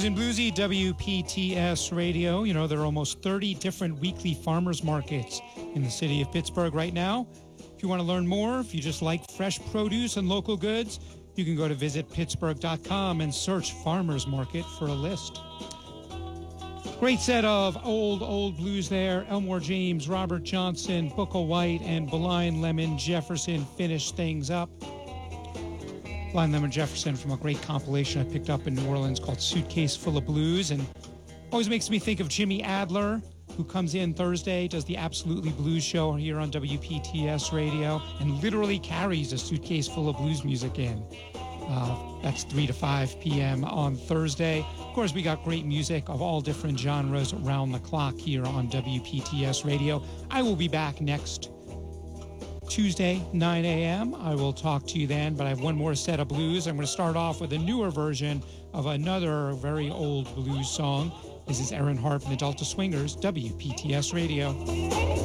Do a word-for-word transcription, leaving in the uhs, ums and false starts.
In Bluesy, W P T S Radio. You know, there are almost thirty different weekly farmers markets in the city of Pittsburgh right now. If you want to learn more, if you just like fresh produce and local goods, you can go to visit pittsburgh dot com and search Farmers Market for a list. Great set of old, old blues there. Elmore James, Robert Johnson, Booker White, and Blind Lemon Jefferson finish things up. Blind Lemon Jefferson from a great compilation I picked up in New Orleans called Suitcase Full of Blues, and always makes me think of Jimmy Adler, who comes in Thursday, does the Absolutely Blues show here on W P T S Radio, and literally carries a suitcase full of blues music in. Uh, that's three to five p.m. on Thursday. Of course, we got great music of all different genres around the clock here on W P T S Radio. I will be back next Tuesday, nine a.m. I will talk to you then, but I have one more set of blues. I'm going to start off with a newer version of another very old blues song. This is Aaron Harp and the Delta Swingers, W P T S Radio.